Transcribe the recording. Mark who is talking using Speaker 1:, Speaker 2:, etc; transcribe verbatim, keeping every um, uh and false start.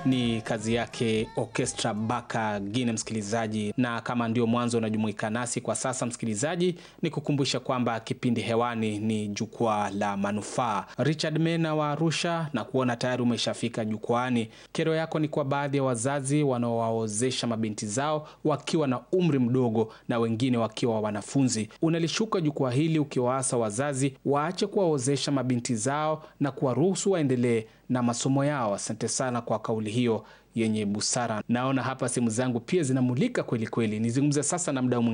Speaker 1: ni kazi yake Orchestra Baka Gine, msikilizaji. Na kama ndio mwanzo unajumuika nasi kwa sasa, msikilizaji, ni kukumbusha kwamba kipindi hewani ni Jukwaa la Manufaa. Richard Mena wa Arusha, na kuona tayari umeshafika jukwani. Kero yako ni kwa baadhi ya wazazi wanaowaozesha mabinti zao wakiwa na umri mdogo na wengine wakiwa wanafunzi. Unalishuka jukwaa hili ukiwaasa wazazi waache kuwaozesha mabinti zao na kuwaruhusu waendelee na masomo yao. Asante sana kwa kauli hiyo yenye busara. Naona hapa simu zangu pia zinamulika kweli kweli. Nizungumze sasa na mdau